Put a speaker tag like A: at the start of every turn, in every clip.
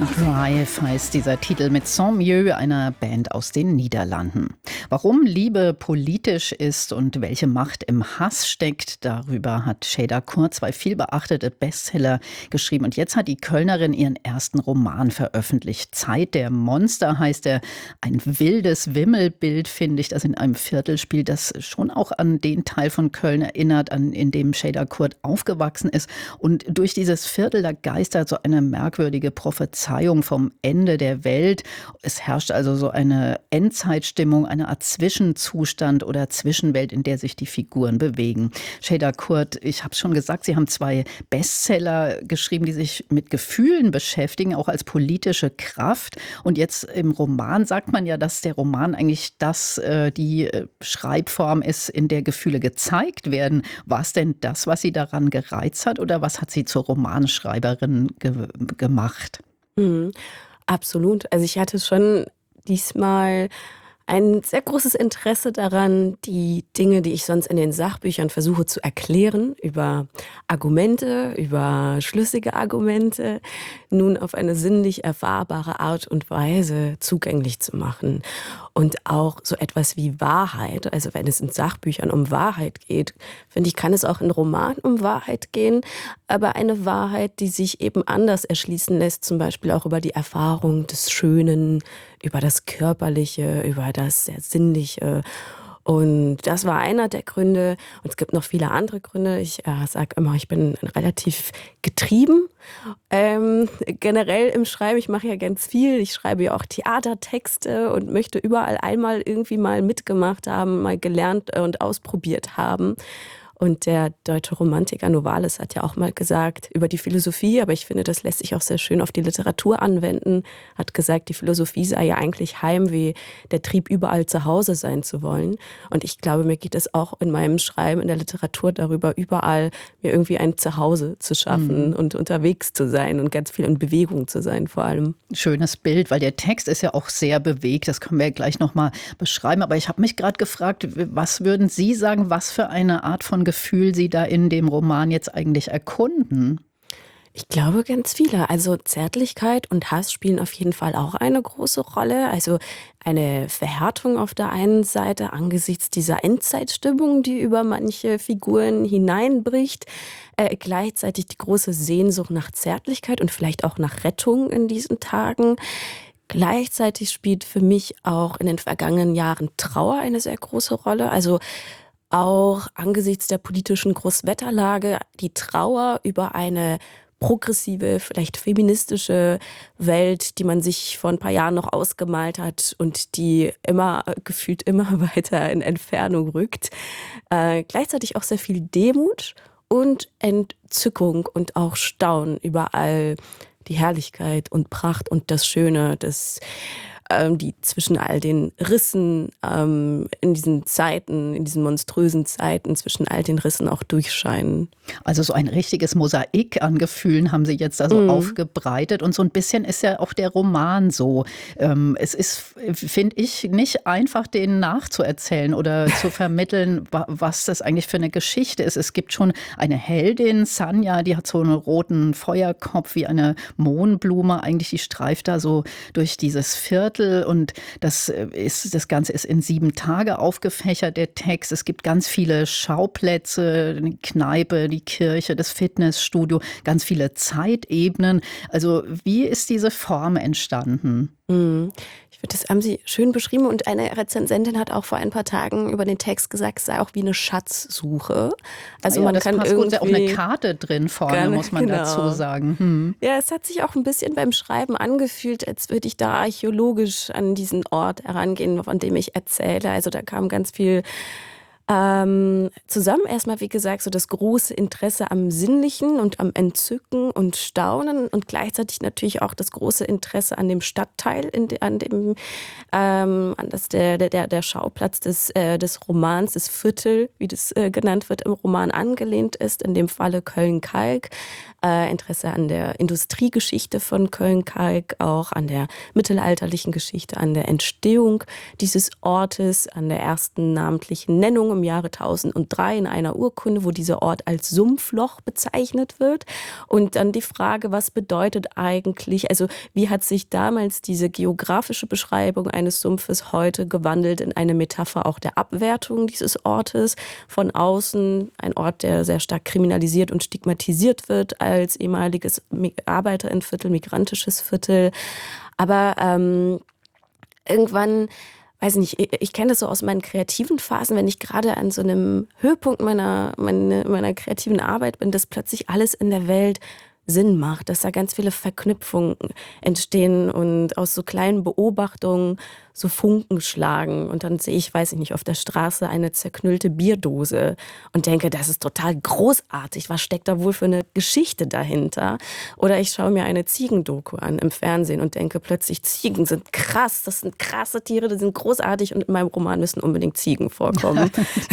A: Drive heißt dieser Titel mit Saint-Mieux, einer Band aus den Niederlanden. Warum Liebe politisch ist und welche Macht im Hass steckt, darüber hat Şeyda Kurt zwei vielbeachtete Bestseller geschrieben. Und jetzt hat die Kölnerin ihren ersten Roman veröffentlicht. Zeit der Monster heißt er. Ein wildes Wimmelbild, finde ich, das in einem Viertel spielt, das schon auch an den Teil von Köln erinnert, in dem Şeyda Kurt aufgewachsen ist. Und durch dieses Viertel, da geistert so eine merkwürdige Prophezeiung vom Ende der Welt. Es herrscht also so eine Endzeitstimmung, eine Art Zwischenzustand oder Zwischenwelt, in der sich die Figuren bewegen. Şeyda Kurt, ich habe es schon gesagt, Sie haben zwei Bestseller geschrieben, die sich mit Gefühlen beschäftigen, auch als politische Kraft. Und jetzt im Roman sagt man ja, dass der Roman eigentlich die Schreibform ist, in der Gefühle gezeigt werden. War es denn das, was Sie daran gereizt hat, oder was hat Sie zur Romanschreiberin gemacht?
B: Mhm. Absolut. Also ich hatte schon diesmal ein sehr großes Interesse daran, die Dinge, die ich sonst in den Sachbüchern versuche zu erklären, über Argumente, über schlüssige Argumente, nun auf eine sinnlich erfahrbare Art und Weise zugänglich zu machen. Und auch so etwas wie Wahrheit, also wenn es in Sachbüchern um Wahrheit geht, finde ich, kann es auch in Romanen um Wahrheit gehen, aber eine Wahrheit, die sich eben anders erschließen lässt, zum Beispiel auch über die Erfahrung des Schönen, über das Körperliche, über das sehr Sinnliche. Und das war einer der Gründe. Und es gibt noch viele andere Gründe. Ich sage immer, ich bin relativ getrieben. Generell im Schreiben, ich mache ja ganz viel. Ich schreibe ja auch Theatertexte und möchte überall einmal irgendwie mal mitgemacht haben, mal gelernt und ausprobiert haben. Und der deutsche Romantiker Novalis hat ja auch mal gesagt über die Philosophie, aber ich finde, das lässt sich auch sehr schön auf die Literatur anwenden, hat gesagt, die Philosophie sei ja eigentlich Heimweh, der Trieb, überall zu Hause sein zu wollen. Und ich glaube, mir geht es auch in meinem Schreiben, in der Literatur darüber, überall mir irgendwie ein Zuhause zu schaffen und unterwegs zu sein und ganz viel in Bewegung zu sein vor allem.
A: Schönes Bild, weil der Text ist ja auch sehr bewegt. Das können wir ja gleich noch mal beschreiben. Aber ich habe mich gerade gefragt, was würden Sie sagen, was für eine Art von Gefühl Sie da in dem Roman jetzt eigentlich erkunden?
B: Ich glaube, ganz viele. Also Zärtlichkeit und Hass spielen auf jeden Fall auch eine große Rolle. Also eine Verhärtung auf der einen Seite angesichts dieser Endzeitstimmung, die über manche Figuren hineinbricht. Gleichzeitig die große Sehnsucht nach Zärtlichkeit und vielleicht auch nach Rettung in diesen Tagen. Gleichzeitig spielt für mich auch in den vergangenen Jahren Trauer eine sehr große Rolle. Also auch angesichts der politischen Großwetterlage die Trauer über eine progressive, vielleicht feministische Welt, die man sich vor ein paar Jahren noch ausgemalt hat und die gefühlt immer weiter in Entfernung rückt. Gleichzeitig auch sehr viel Demut und Entzückung und auch Staunen über all die Herrlichkeit und Pracht und das Schöne, die zwischen all den Rissen in diesen Zeiten, in diesen monströsen Zeiten, zwischen all den Rissen auch durchscheinen.
A: Also so ein richtiges Mosaik an Gefühlen haben Sie jetzt also aufgebreitet. Und so ein bisschen ist ja auch der Roman so. Es ist, finde ich, nicht einfach, den nachzuerzählen oder zu vermitteln, was das eigentlich für eine Geschichte ist. Es gibt schon eine Heldin, Sanja, die hat so einen roten Feuerkopf wie eine Mohnblume. Eigentlich, die streift da so durch dieses Viertel. Und das Ganze ist in 7 Tage aufgefächert, der Text. Es gibt ganz viele Schauplätze, die Kneipe, die Kirche, das Fitnessstudio, ganz viele Zeitebenen. Also wie ist diese Form entstanden?
B: Ich finde, das haben Sie schön beschrieben und eine Rezensentin hat auch vor ein paar Tagen über den Text gesagt, es sei auch wie eine Schatzsuche. Also
A: Ja,
B: man
A: das
B: kann
A: passt gut, ist ja auch eine
B: irgendwie
A: Karte drin vorne, muss man dazu sagen.
B: Ja, es hat sich auch ein bisschen beim Schreiben angefühlt, als würde ich da archäologisch an diesen Ort herangehen, von dem ich erzähle. Also da kam ganz viel zusammen. Erstmal, wie gesagt, so das große Interesse am Sinnlichen und am Entzücken und Staunen und gleichzeitig natürlich auch das große Interesse an dem Stadtteil, der Schauplatz des Romans, das Viertel, wie das genannt wird im Roman, angelehnt ist, in dem Falle Köln-Kalk. Interesse an der Industriegeschichte von Köln-Kalk, auch an der mittelalterlichen Geschichte, an der Entstehung dieses Ortes, an der ersten namentlichen Nennung im im Jahre 1003 in einer Urkunde, wo dieser Ort als Sumpfloch bezeichnet wird. Und dann die Frage, was bedeutet eigentlich, also wie hat sich damals diese geografische Beschreibung eines Sumpfes heute gewandelt in eine Metapher auch der Abwertung dieses Ortes von außen, ein Ort, der sehr stark kriminalisiert und stigmatisiert wird als ehemaliges Arbeiterinnenviertel, migrantisches Viertel. Aber irgendwann, weiß nicht, ich kenne das so aus meinen kreativen Phasen, wenn ich gerade an so einem Höhepunkt meiner kreativen Arbeit bin, dass plötzlich alles in der Welt Sinn macht, dass da ganz viele Verknüpfungen entstehen und aus so kleinen Beobachtungen so Funken schlagen. Und dann sehe ich, weiß ich nicht, auf der Straße eine zerknüllte Bierdose und denke, das ist total großartig. Was steckt da wohl für eine Geschichte dahinter? Oder ich schaue mir eine Ziegendoku an im Fernsehen und denke plötzlich, Ziegen sind krass, das sind krasse Tiere, die sind großartig und in meinem Roman müssen unbedingt Ziegen vorkommen.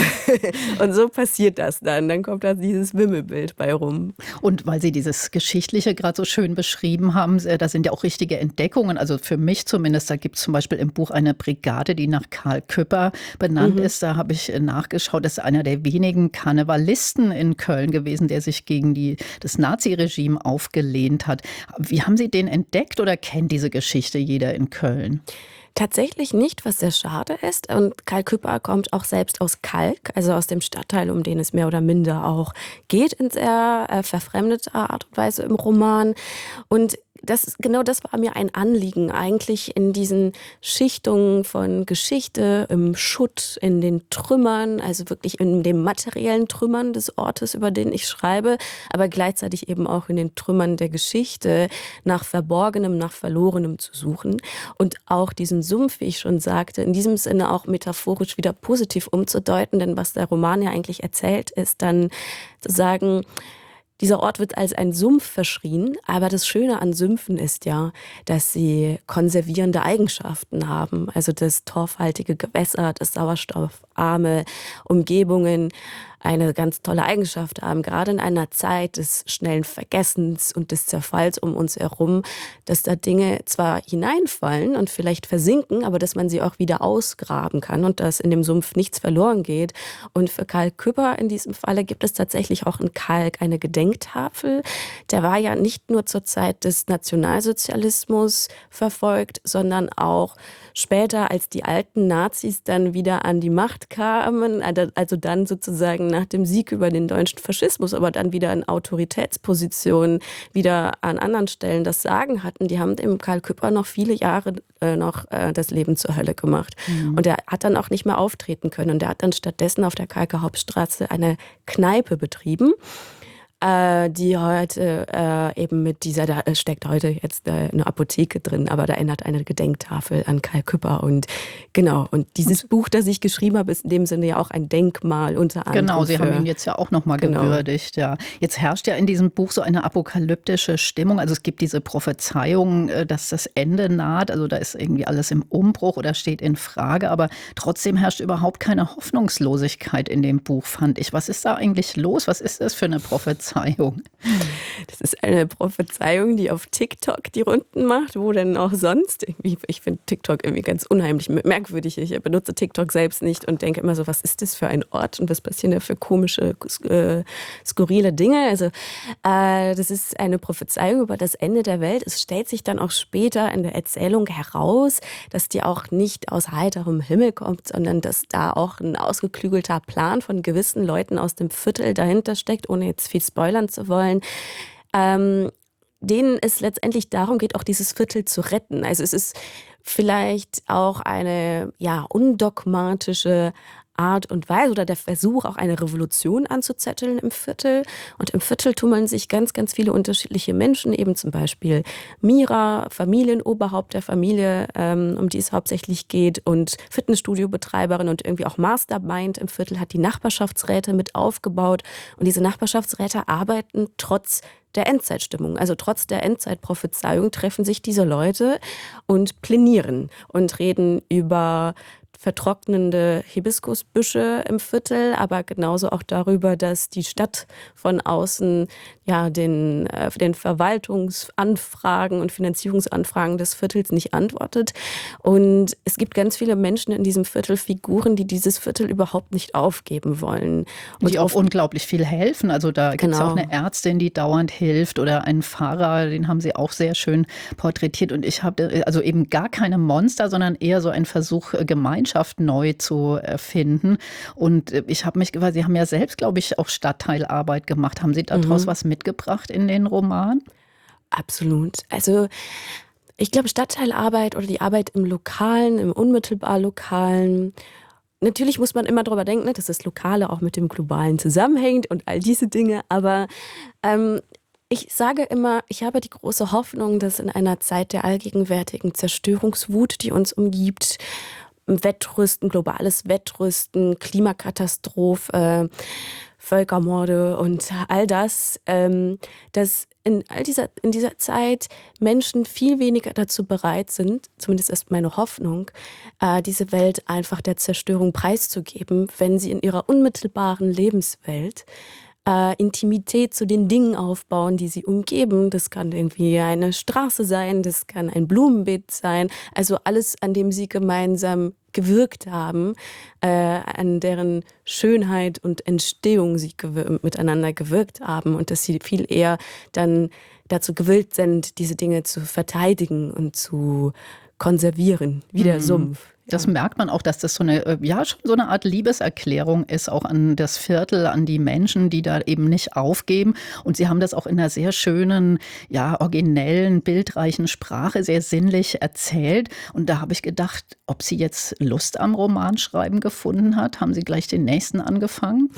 B: Und so passiert das dann. Dann kommt da dieses Wimmelbild bei rum.
A: Und weil Sie dieses Geschichtliche gerade so schön beschrieben haben, da sind ja auch richtige Entdeckungen. Also für mich zumindest, da gibt es zum Beispiel im Buch eine Brigade, die nach Karl Küpper benannt ist. Da habe ich nachgeschaut, das ist einer der wenigen Karnevalisten in Köln gewesen, der sich gegen das Naziregime aufgelehnt hat. Wie haben Sie den entdeckt oder kennt diese Geschichte jeder in Köln?
B: Tatsächlich nicht, was sehr schade ist. Und Karl Küpper kommt auch selbst aus Kalk, also aus dem Stadtteil, um den es mehr oder minder auch geht, in sehr verfremdeter Art und Weise im Roman. Und genau das war mir ein Anliegen, eigentlich in diesen Schichtungen von Geschichte, im Schutt, in den Trümmern, also wirklich in den materiellen Trümmern des Ortes, über den ich schreibe, aber gleichzeitig eben auch in den Trümmern der Geschichte nach Verborgenem, nach Verlorenem zu suchen und auch diesen Sumpf, wie ich schon sagte, in diesem Sinne auch metaphorisch wieder positiv umzudeuten, denn was der Roman ja eigentlich erzählt, ist dann zu sagen, dieser Ort wird als ein Sumpf verschrien, aber das Schöne an Sümpfen ist ja, dass sie konservierende Eigenschaften haben. Also das torfhaltige Gewässer, das sauerstoffarme Umgebungen eine ganz tolle Eigenschaft haben, gerade in einer Zeit des schnellen Vergessens und des Zerfalls um uns herum, dass da Dinge zwar hineinfallen und vielleicht versinken, aber dass man sie auch wieder ausgraben kann und dass in dem Sumpf nichts verloren geht. Und für Karl Küpper in diesem Falle gibt es tatsächlich auch in Kalk eine Gedenktafel. Der war ja nicht nur zur Zeit des Nationalsozialismus verfolgt, sondern auch später, als die alten Nazis dann wieder an die Macht kamen, also dann sozusagen nach dem Sieg über den deutschen Faschismus, aber dann wieder in Autoritätspositionen, wieder an anderen Stellen das Sagen hatten, die haben dem Karl Küpper noch viele Jahre das Leben zur Hölle gemacht. Mhm. Und er hat dann auch nicht mehr auftreten können. Und er hat dann stattdessen auf der Kalker Hauptstraße eine Kneipe betrieben, die heute eben mit dieser, da steckt heute jetzt eine Apotheke drin, aber da erinnert eine Gedenktafel an Karl Küpper und genau, und dieses Buch, das ich geschrieben habe, ist in dem Sinne ja auch ein Denkmal unter anderem.
A: Genau, Sie haben ihn jetzt ja auch nochmal gewürdigt, ja. Jetzt herrscht ja in diesem Buch so eine apokalyptische Stimmung, also es gibt diese Prophezeiung, dass das Ende naht, also da ist irgendwie alles im Umbruch oder steht in Frage, aber trotzdem herrscht überhaupt keine Hoffnungslosigkeit in dem Buch, fand ich. Was ist da eigentlich los? Was ist das für eine Prophezeiung?
B: Das ist eine Prophezeiung, die auf TikTok die Runden macht, wo denn auch sonst irgendwie, ich finde TikTok irgendwie ganz unheimlich merkwürdig. Ich benutze TikTok selbst nicht und denke immer so, was ist das für ein Ort und was passieren da für komische, skurrile Dinge. Also das ist eine Prophezeiung über das Ende der Welt. Es stellt sich dann auch später in der Erzählung heraus, dass die auch nicht aus heiterem Himmel kommt, sondern dass da auch ein ausgeklügelter Plan von gewissen Leuten aus dem Viertel dahinter steckt, ohne jetzt viel spoilern zu wollen, denen es letztendlich darum geht, auch dieses Viertel zu retten. Also es ist vielleicht auch eine undogmatische Art und Weise oder der Versuch, auch eine Revolution anzuzetteln im Viertel. Und im Viertel tummeln sich ganz, ganz viele unterschiedliche Menschen, eben zum Beispiel Mira, Familienoberhaupt der Familie, um die es hauptsächlich geht, und Fitnessstudio-Betreiberin und irgendwie auch Mastermind im Viertel hat die Nachbarschaftsräte mit aufgebaut. Und diese Nachbarschaftsräte arbeiten trotz der Endzeitstimmung. Also trotz der Endzeitprophezeiung treffen sich diese Leute und plänieren und reden über vertrocknende Hibiskusbüsche im Viertel, aber genauso auch darüber, dass die Stadt von außen den Verwaltungsanfragen und Finanzierungsanfragen des Viertels nicht antwortet. Und es gibt ganz viele Menschen in diesem Viertel, Figuren, die dieses Viertel überhaupt nicht aufgeben wollen. Und
A: die auch unglaublich viel helfen. Also da gibt es auch
B: Genau.
A: eine Ärztin, die dauernd hilft oder einen Fahrer, den haben sie auch sehr schön porträtiert. Und ich habe also eben gar keine Monster, sondern eher so ein Versuch, Gemeinschaft neu zu erfinden. Und ich habe mich gefragt, Sie haben ja selbst, glaube ich, auch Stadtteilarbeit gemacht. Haben Sie daraus was mitgebracht in den Roman?
B: Absolut. Also ich glaube, Stadtteilarbeit oder die Arbeit im Lokalen, im unmittelbar Lokalen. Natürlich muss man immer darüber denken, ne, dass das Lokale auch mit dem Globalen zusammenhängt und all diese Dinge. Aber ich sage immer, ich habe die große Hoffnung, dass in einer Zeit der allgegenwärtigen Zerstörungswut, die uns umgibt, Wettrüsten, globales Wettrüsten, Klimakatastrophe, Völkermorde und all das, dass in dieser Zeit Menschen viel weniger dazu bereit sind, zumindest ist meine Hoffnung, diese Welt einfach der Zerstörung preiszugeben, wenn sie in ihrer unmittelbaren Lebenswelt Intimität zu den Dingen aufbauen, die sie umgeben. Das kann irgendwie eine Straße sein, das kann ein Blumenbeet sein. Also alles, an dem sie gemeinsam gewirkt haben, an deren Schönheit und Entstehung sie miteinander gewirkt haben und dass sie viel eher dann dazu gewillt sind, diese Dinge zu verteidigen und zu konservieren, wie der Sumpf.
A: Das merkt man auch, dass das so eine, schon so eine Art Liebeserklärung ist, auch an das Viertel, an die Menschen, die da eben nicht aufgeben. Und Sie haben das auch in einer sehr schönen, originellen, bildreichen Sprache, sehr sinnlich erzählt. Und da habe ich gedacht, ob sie jetzt Lust am Romanschreiben gefunden hat. Haben Sie gleich den nächsten angefangen?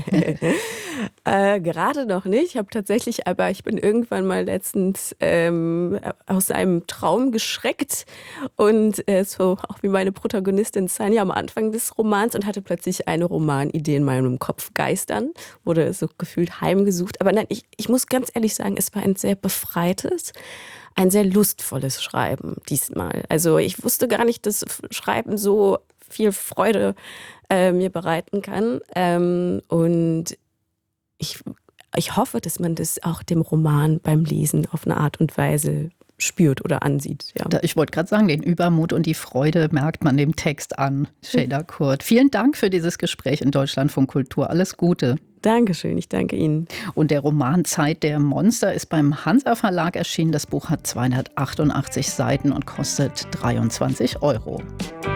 B: Gerade noch nicht. Ich bin irgendwann mal letztens aus einem Traum geschreckt und so auch wie meine Protagonistin Sanja am Anfang des Romans und hatte plötzlich eine Romanidee in meinem Kopf geistern, wurde so gefühlt heimgesucht. Aber nein, ich muss ganz ehrlich sagen, es war ein sehr befreites, ein sehr lustvolles Schreiben diesmal. Also ich wusste gar nicht, dass Schreiben so viel Freude mir bereiten kann. Und ich hoffe, dass man das auch dem Roman beim Lesen auf eine Art und Weise spürt oder ansieht. Ja.
A: Ich wollte gerade sagen, den Übermut und die Freude merkt man dem Text an, Şeyda Kurt. Vielen Dank für dieses Gespräch in Deutschlandfunk Kultur. Alles Gute.
B: Dankeschön, ich danke Ihnen.
A: Und der Roman Zeit der Monster ist beim Hansa Verlag erschienen. Das Buch hat 288 Seiten und kostet 23 €.